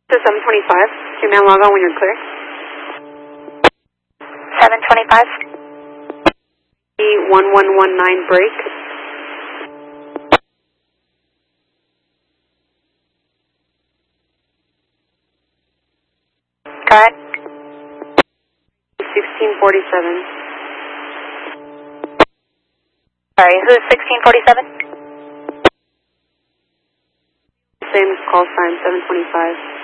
To 725. Two-man log on when you're clear. 725. 1119 break. Go ahead. 1647. Sorry, who's 1647? Same call sign, 725.